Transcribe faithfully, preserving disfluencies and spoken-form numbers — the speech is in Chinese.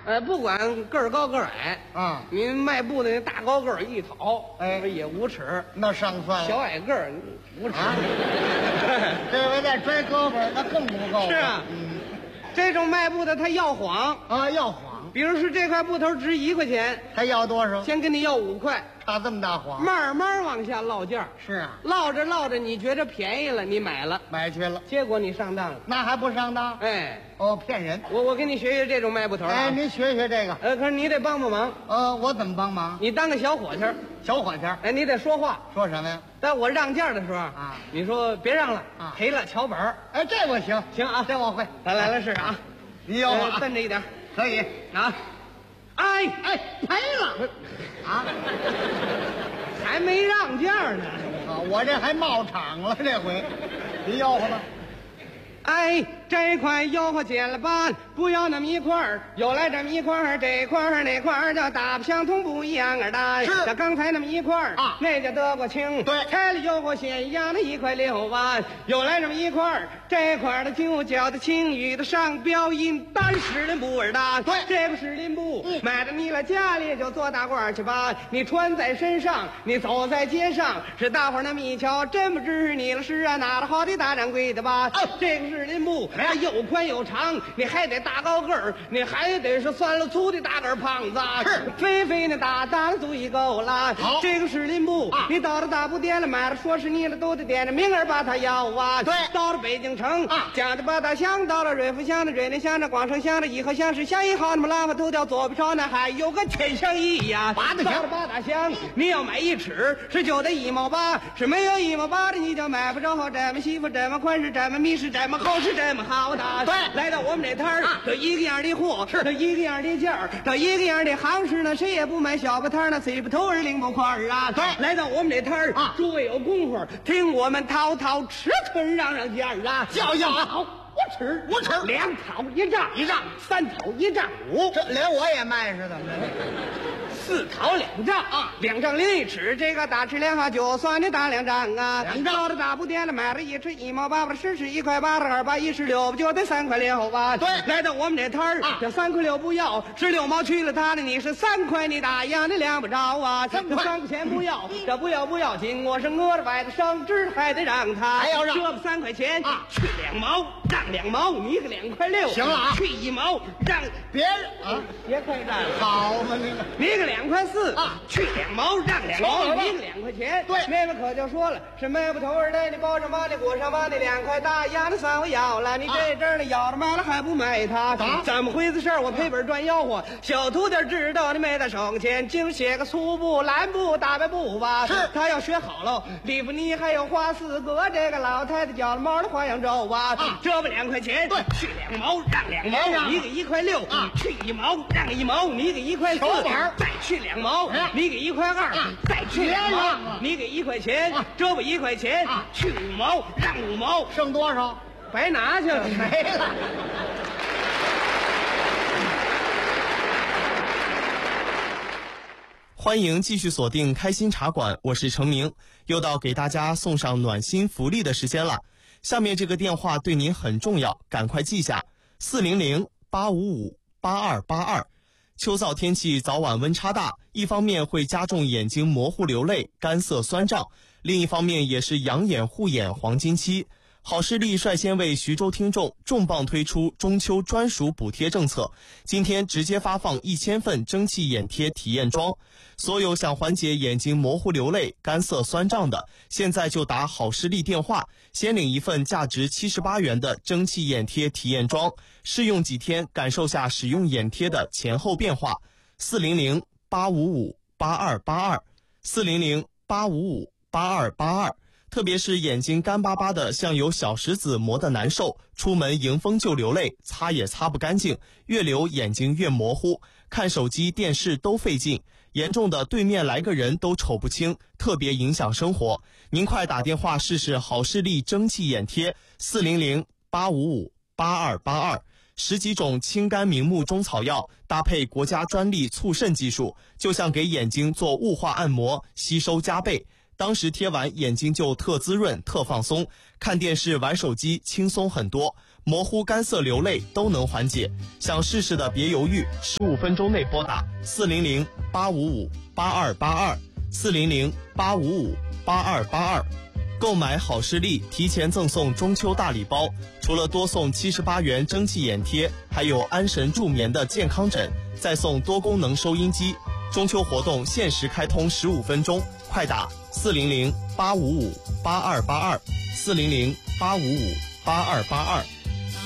呃，不管个儿高个儿矮， 啊您迈步的那大高个儿一讨， 哎也无耻； 那上算了。 小矮个儿无耻。 啊这回再拽胳膊，那更不够了。 是啊， 嗯这种迈步的他要谎， 啊，要谎， 比如说这块布头值一块钱， 他要多少？ 先跟你要五块， 差这么大谎？ 慢慢往下落价， 是啊， 落着落着，你觉着便宜了，你买了， 买去了， 结果你上当了。 那还不上当？ 哎， 哦，骗人！ 我我给你学学这种卖布头啊。 哎，您学学这个。 呃，可是你得帮帮忙， 呃，我怎么帮忙？ 你当个小伙计儿， 小伙计儿哎，你得说话。 说什么呀？ 在我让价的时候啊你说别让了啊赔了瞧本儿。 哎，这我行， 行啊， 这我会。 来来来试试啊， 你有呃啊？ 瞪着一点可以。 啊，哎， 哎，赔了啊！ 还没让价呢。 啊，我这还冒场了，这回你吆喝吧。 哎，这块吆喝减了吧，不要那么一块儿，有来这么一块儿，这块儿那块儿叫大不相同，不一样儿的。 是像刚才那么一块儿啊那叫德国青。 对拆了吆喝咸阳的一块六万，有来这么一块儿，这块儿的就叫的青雨的上标音单士林布尔的。 对这个士林布、 嗯买到你了家里就做大褂去吧，你穿在身上，你走在街上，是大伙儿那么一瞧，真不知你了是啊，哪的好的大掌柜的吧？ 哦这个士林布哎它又宽又长，你还得大高个儿，你还得是酸了粗的大个儿胖子， 是肥肥的大大的足一够了。 好这个士林布， 啊你到了大布店了买了，说是你了都得点着名儿把它要啊。 对到了北京城啊讲着八大乡，到了瑞福乡的瑞林乡的广城乡的颐和乡是乡一号，那么拉法头条左边朝那还有个天香一呀。 八大乡到了八大乡，你要买一尺是就得一毛八，是没有一毛八的你就买不着这么媳妇这么宽是这么密是这么厚是这么好的。 对来到我们这摊儿啊都一个样的货， 是都一个样的价儿，都一个样的行市呢，谁也不买小布摊儿呢，嘴不头儿领不块儿啊。 对来到我们这摊儿啊诸位有功夫听我们滔滔尺寸让让价儿啊， 叫叫好五尺五尺两讨一丈一丈三讨一丈五， 这连我也卖是怎么着？ 四讨两丈啊两丈零一尺，这个大尺两号就算你大两丈啊。 两丈到了大布店了，买了一尺一毛八，把十尺一块八，二八一十六，不就得三块六吧？ 对来到我们这摊儿啊这三块六不要，十六毛去了他的，你是三块，你大洋你量不着啊。 三块这三块钱不要，这不要不要紧，我是饿了崴的生知还得让他， 还要让这不三块钱啊去两毛，让两毛，你个两块六， 行了啊去一毛，让别人啊， 别快让。 好嘛你个。 你个两块四啊去两毛让两毛， 瞧瞧吧你个两块钱。 对那边可就说了，是卖不头儿的，你包上吧，你裹上吧，你两块大洋的算我要了，你这阵儿呢要了卖了还不卖它？ 啊怎么回事儿？我赔本赚吆喝，小徒弟知道你没在手前，净写个粗布、蓝布、大白布吧。 是他要学好了，里布尼还有花四个，这个老太太绞了毛的花样皱啊。 啊这不两块钱， 对去两毛让两毛， 别让了你给一块六啊去一毛让一毛，你给一块四瞧本儿再去两毛哎， 你给一块二啊， 再去两毛别让了， 你给一块钱啊， 这不一块钱啊， 去五毛让五毛， 剩多少？ 白拿去了。 没了。 欢迎继续锁定开心茶馆，我是程明，又到给大家送上暖心福利的时间了。下面这个电话对您很重要，赶快记下：四零零八五五八二八二。秋燥天气早晚温差大，一方面会加重眼睛模糊流泪、干涩酸胀，另一方面也是养眼护眼黄金期。好视力率先为徐州听众重磅推出中秋专属补贴政策，今天直接发放一千份蒸汽眼贴体验装。所有想缓解眼睛模糊流泪、干涩酸胀的，现在就打好视力电话，先领一份价值七十八元的蒸汽眼贴体验装，试用几天，感受下使用眼贴的前后变化。四零零八五五八二八二，四零零八五五八二八二。特别是眼睛干巴巴的，像有小石子磨得难受，出门迎风就流泪，擦也擦不干净，越流眼睛越模糊，看手机电视都费劲，严重的对面来个人都瞅不清，特别影响生活。您快打电话试试好视力蒸汽眼贴，四零零八五五八二八二。十几种清肝明目中草药搭配国家专利促渗技术，就像给眼睛做雾化按摩，吸收加倍。当时贴完眼睛就特滋润特放松，看电视玩手机轻松很多， 模糊、干涩、流泪都能缓解。想试试的别犹豫，十五分钟内拨打四零零八五五八二八二四零零八五五八二八二。购买好视力提前赠送中秋大礼包，除了多送七十八元蒸汽眼贴，还有安神助眠的健康枕，再送多功能收音机。中秋活动限时开通十五分钟，快打四零零八五五八二八二四零零八五五八二八二。